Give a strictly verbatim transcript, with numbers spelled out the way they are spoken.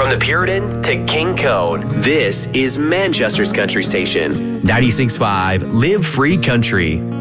the Puritan to King Cone, this is Manchester's country station. ninety-six point five Live Free Country.